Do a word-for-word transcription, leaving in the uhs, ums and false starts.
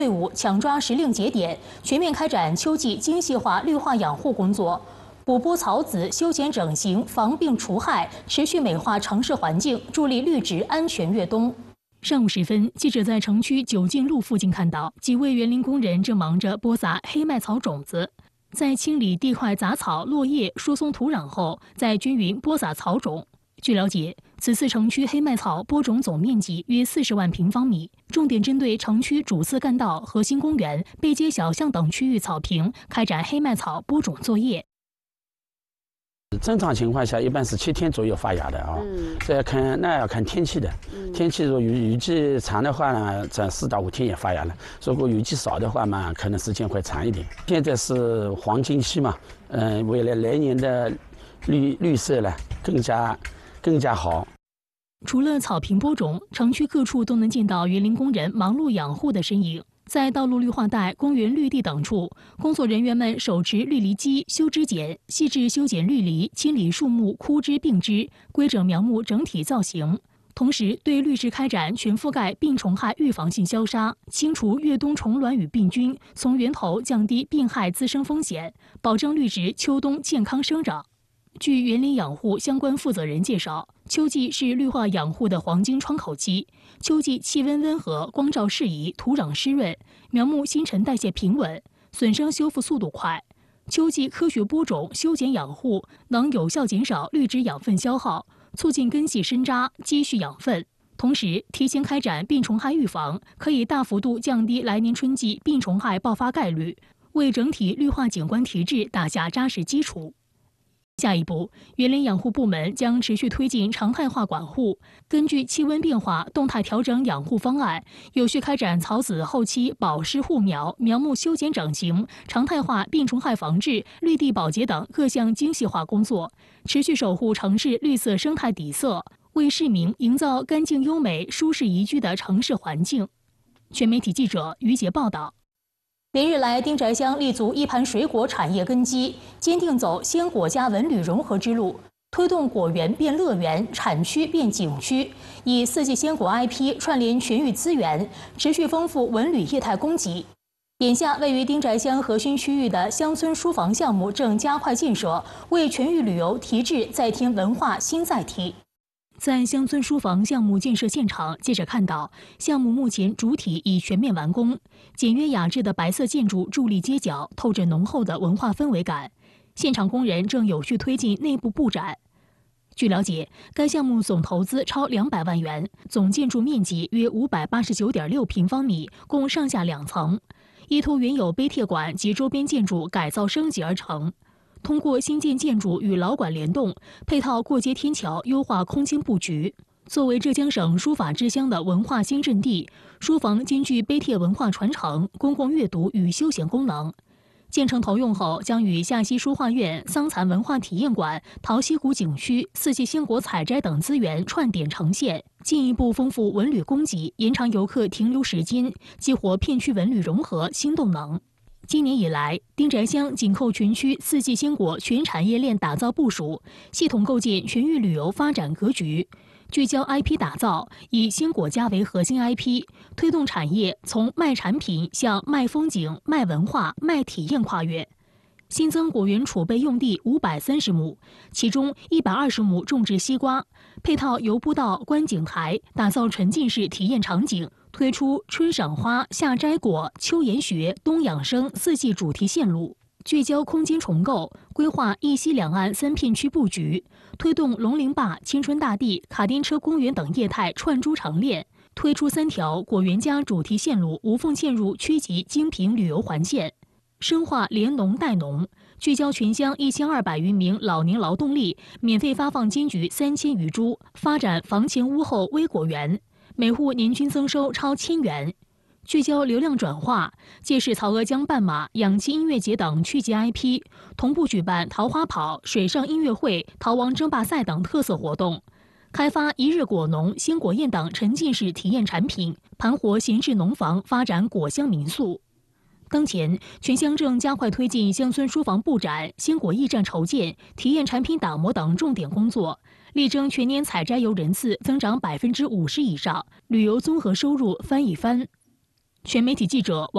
队伍抢抓时令节点，全面开展秋季精细化绿化养护工作，补播草籽、修剪整形、防病除害，持续美化城市环境，助力绿植安全越冬。上午时分，记者在城区九径路附近看到几位园林工人正忙着播撒黑麦草种子，在清理地块杂草、落叶、疏松土壤后，再均匀播撒草种。据了解，此次城区黑麦草播种总面积约四十万平方米，重点针对城区主次干道、核心公园、背街小巷等区域草坪开展黑麦草播种作业。 正常情况下，一般是七天左右发芽的啊。嗯。这要看那要看天气的。嗯。天气如果雨雨季长的话呢，在四到五天也发芽了；如果雨季少的话嘛，可能时间会长一点。现在是黄金期嘛，嗯、呃，为了来年的绿绿色呢更加更加好。 除了草坪播种，城区各处都能见到园林工人忙碌养护的身影。在道路绿化带、公园绿地等处，工作人员们手持绿篱机、修枝剪，细致修剪绿篱，清理树木枯枝病枝，规整苗木整体造型。同时，对绿植开展全覆盖病虫害预防性消杀，清除越冬虫卵与病菌，从源头降低病害滋生风险，保证绿植秋冬健康生长。据园林养护相关负责人介绍，秋季是绿化养护的黄金窗口期。秋季气温温和，光照适宜，土壤湿润，苗木新陈代谢平稳，损伤修复速度快。秋季科学播种、修剪养护，能有效减少绿植养分消耗，促进根系深扎，积蓄养分。同时，提前开展病虫害预防，可以大幅度降低来年春季病虫害爆发概率，为整体绿化景观提质打下扎实基础。下一步，园林养护部门将持续推进常态化管护，根据气温变化动态调整养护方案，有序开展草籽后期保湿护苗、苗木修剪整形、常态化病虫害防治、绿地保洁等各项精细化工作，持续守护城市绿色生态底色，为市民营造干净优美、舒适宜居的城市环境。全媒体记者于杰报道。连日来，丁宅乡立足一盘水果产业根基，坚定走鲜果加文旅融合之路，推动果园变乐园、产区变景区，以四季鲜果 I P 串联全域资源，持续丰富文旅业态供给。眼下，位于丁宅乡核心区域的乡村书房项目正加快建设，为全域旅游提质再添文化新载体。在乡村书房项目建设现场，记者看到，项目目前主体已全面完工，简约雅致的白色建筑伫立街角，透着浓厚的文化氛围感。现场工人正有序推进内部布展。据了解，该项目总投资超两百万元，总建筑面积约五百八十九点六平方米，共上下两层，依托原有碑帖馆及周边建筑改造升级而成。通过新建建筑与老馆联动，配套过街天桥，优化空间布局。作为浙江省书法之乡的文化新阵地，书房兼具碑帖文化传承、公共阅读与休闲功能。建成投用后，将与下溪书画院、桑蚕文化体验馆、桃溪谷景区、四季鲜果采摘等资源串点呈现，进一步丰富文旅供给，延长游客停留时间，激活片区文旅融合新动能。今年以来，丁宅乡紧扣全区四季鲜果全产业链打造部署，系统构建全域旅游发展格局，聚焦 I P 打造，以鲜果家为核心 I P， 推动产业从卖产品向卖风景、卖文化、卖体验跨越。新增果园储备用地五百三十亩，其中一百二十亩种植西瓜，配套游步道、观景台，打造沉浸式体验场景。推出春赏花、夏摘果、秋研学、冬养生四季主题线路，聚焦空间重构，规划一西两岸三片区布局，推动龙陵坝、青春大地、卡丁车公园等业态串珠成链，推出三条果园加主题线路，无缝嵌入区级精品旅游环线，深化联农带农，聚焦全乡一千二百余名老年劳动力，免费发放金桔三千余株，发展房前屋后微果园。每户年均增收超千元，聚焦流量转化，届时曹娥江半马、养鸡音乐节等区级 I P， 同步举办桃花跑、水上音乐会、桃王争霸赛等特色活动，开发一日果农、鲜果宴等沉浸式体验产品，盘活闲置农房，发展果乡民宿。当前，全乡正加快推进乡村书房布展、鲜果驿站筹建、体验产品打磨等重点工作，力争全年采摘游人次增长百分之五十以上，旅游综合收入翻一番。全媒体记者王